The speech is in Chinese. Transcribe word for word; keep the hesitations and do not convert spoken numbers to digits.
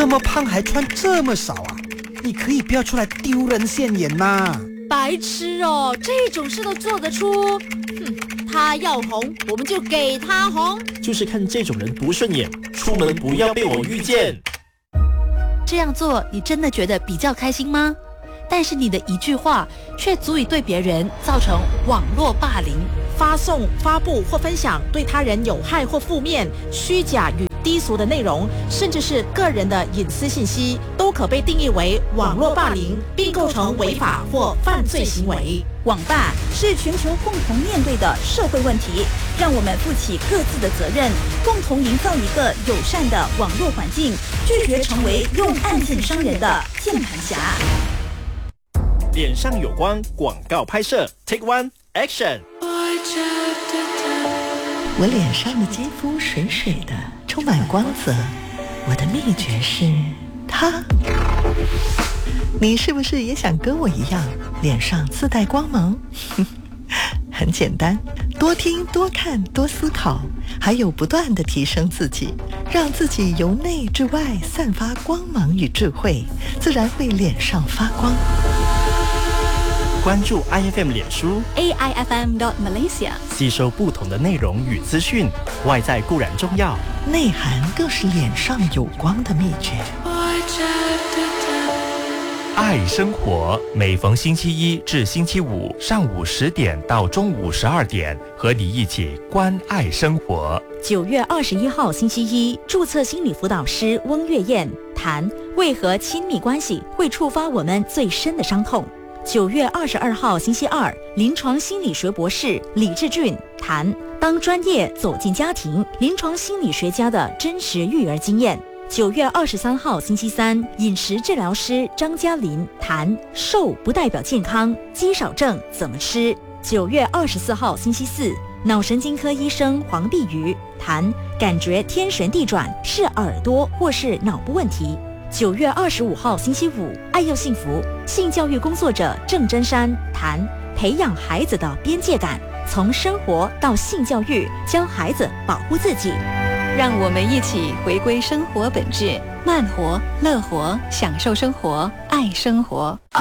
这么胖还穿这么少啊？你可以不要出来丢人现眼吗？ 白痴哦，这种事都做得出？哼，他要红，我们就给他红。 就是看这种人不顺眼，出门不要被我遇见。 这样做，你真的觉得比较开心吗？但是你的一句话，却足以对别人造成网络霸凌。 发送、发布或分享对他人有害或负面、虚假与低俗的内容，甚至是个人的隐私信息，都可被定义为网络霸凌，并构成违法或犯罪行为。 网霸是全球共同面对的社会问题，让我们负起各自的责任，共同营造一个友善的网络环境，拒绝成为用案件伤人的键盘侠。 脸上有光广告拍摄 Take One Action。 我脸上的肌肤水水的，充满光泽。我的秘诀是它。你是不是也想跟我一样，脸上自带光芒？很简单，多听、多看、多思考，还有不断地提升自己，让自己由内至外散发光芒与智慧，自然会脸上发光。 关注 I F M 脸书 A I F M dot Malaysia， 吸收不同的内容与资讯。外在固然重要， 内涵更是脸上有光的秘诀。 爱生活，每逢星期一至星期五上午十点到中午十二点，和你一起关爱生活。 九月二十一号星期一，注册心理辅导师翁月燕谈为何亲密关系会触发我们最深的伤痛。九月二十二号星期二，临床心理学博士李志俊谈当专业走进家庭，临床心理学家的真实育儿经验。九月二十三号星期三，饮食治疗师张嘉林谈瘦不代表健康，肌少症怎么吃。九月二十四号星期四，脑神经科医生黄碧瑜谈感觉天旋地转是耳朵或是脑部问题。九月二十五号星期五，爱又幸福性教育工作者郑真山谈培养孩子的边界感，从生活到性教育，教孩子保护自己。 让我们一起回归生活本质，慢活、乐活，享受生活，爱生活。